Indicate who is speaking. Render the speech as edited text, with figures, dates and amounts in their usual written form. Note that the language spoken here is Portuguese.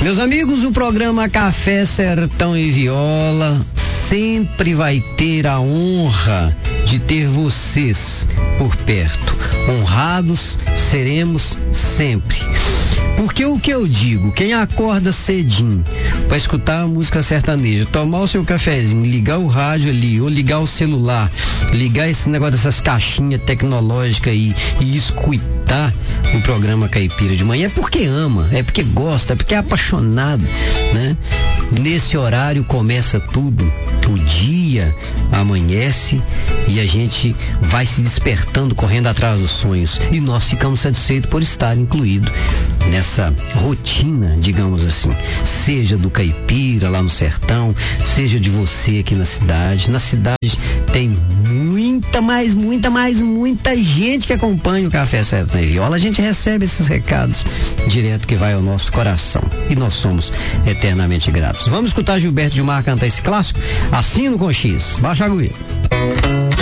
Speaker 1: Meus amigos, o programa Café Sertão e Viola sempre vai ter a honra de ter vocês por perto. Honrados seremos sempre. Porque o que eu digo, quem acorda cedinho para escutar a música sertaneja, tomar o seu cafezinho, ligar o rádio ali, ou ligar o celular, ligar esse negócio dessas caixinhas tecnológicas aí e escutar o programa Caipira de manhã, é porque ama, é porque gosta, é porque é apaixonado, né? Nesse horário começa tudo, o dia amanhece e a gente vai se despertando, correndo atrás dos sonhos, e nós ficamos satisfeitos por estar incluído nessa rotina, digamos assim, seja do caipira lá no sertão, seja de você aqui na cidade. Na cidade tem muita gente que acompanha o Café Sertão e Viola. A gente recebe esses recados direto que vai ao nosso coração e nós somos eternamente gratos. Vamos escutar Gilberto Gilmar cantar esse clássico? Assino com X. Baixa a agulha.